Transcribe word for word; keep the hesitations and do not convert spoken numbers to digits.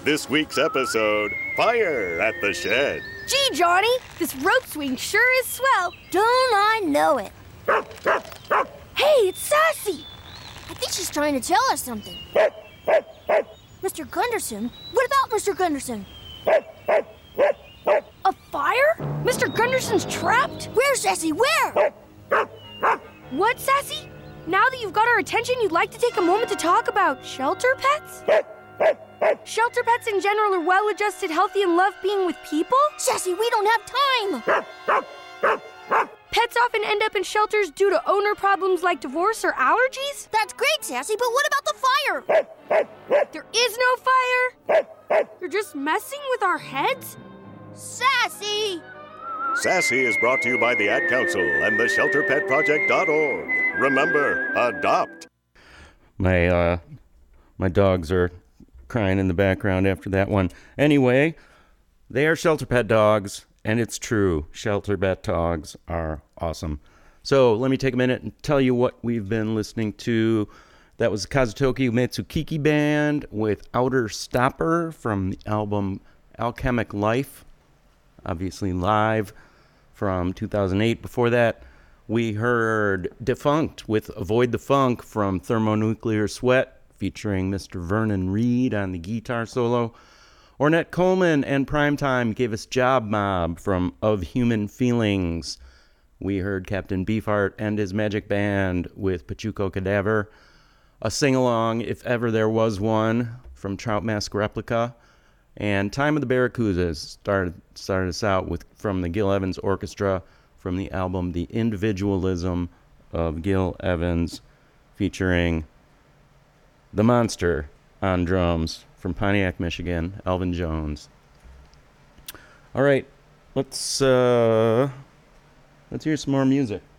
this week's episode, Fire at the Shed. Gee, Johnny, this rope swing sure is swell. Don't I know it? Hey, it's Sassy. I think she's trying to tell us something. Mister Gunderson? What about Mister Gunderson? A fire? Mister Gunderson's trapped? Where, Sassy, where? What, Sassy? Now that you've got our attention, you'd like to take a moment to talk about shelter pets? Shelter pets in general are well-adjusted, healthy, and love being with people? Sassy, we don't have time. Pets often end up in shelters due to owner problems like divorce or allergies? That's great, Sassy, but what about the fire? There is no fire. You're just messing with our heads? Sassy! Sassy is brought to you by the Ad Council and the shelter pet project dot org. Remember, adopt. My, uh, my dogs are crying in the background after that one. Anyway, they are shelter pet dogs, and it's true. Shelter pet dogs are awesome. So let me take a minute and tell you what we've been listening to. That was the Kazutoki Matsukiki Band with Outer Stopper from the album Alchemic Life, obviously live from two thousand eight. Before that, we heard Defunct with Avoid the Funk from Thermonuclear Sweat, featuring Mister Vernon Reed on the guitar solo. Ornette Coleman and Primetime gave us Job Mob from Of Human Feelings. We heard Captain Beefheart and his Magic Band with Pachuco Cadaver. A sing-along, if ever there was one, from Trout Mask Replica. And Time of the Barracudas started started us out with from the Gil Evans Orchestra from the album The Individualism of Gil Evans, featuring the monster on drums from Pontiac, Michigan, Elvin Jones. All right, let's uh, let's hear some more music.